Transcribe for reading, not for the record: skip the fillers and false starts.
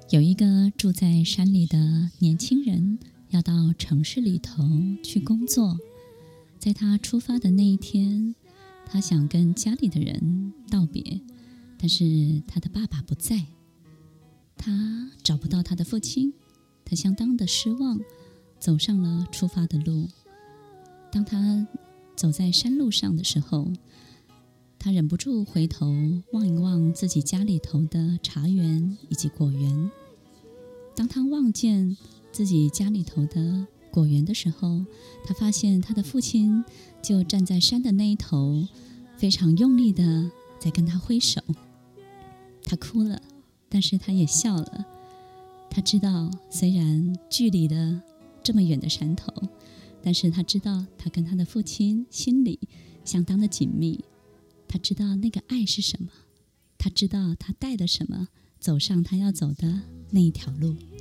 有一个住在山里的年轻人要到城市里头去工作，在他出发的那一天，他想跟家里的人道别，但是他的爸爸不在，他找不到他的父亲，他相当的失望，走上了出发的路。当他走在山路上的时候，他忍不住回头望一望自己家里头的茶园以及果园。当他望见自己家里头的果园的时候，他发现他的父亲就站在山的那一头，非常用力的在跟他挥手。他哭了，但是他也笑了。他知道虽然距离了这么远的山头，但是他知道他跟他的父亲心里相当的紧密。他知道那个爱是什么，他知道他带了什么走上他要走的那一条路。